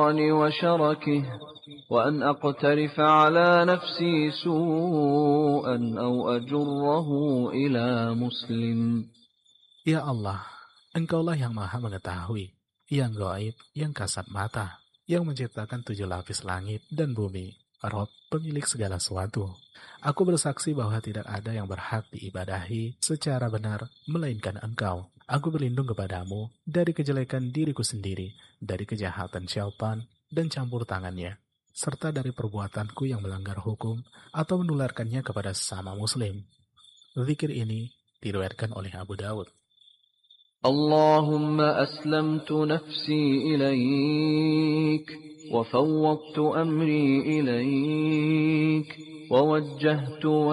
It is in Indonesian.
الشيطان وشركه وأن أقترف على نفسي سوءا أو أجره إلى مسلم. Ya Allah, Engkaulah yang maha mengetahui, yang gaib, yang kasat mata, yang menciptakan 7 lapis langit dan bumi, Rabb pemilik segala sesuatu. Aku bersaksi bahwa tidak ada yang berhak diibadahi secara benar, melainkan Engkau. Aku berlindung kepadamu dari kejelekan diriku sendiri, dari kejahatan syaitan dan campur tangannya, serta dari perbuatanku yang melanggar hukum atau menularkannya kepada sesama muslim. Zikir ini diriwayatkan oleh Abu Daud. اللهم أسلمت نفسي إليك وفوضت أمري إليك ووجهت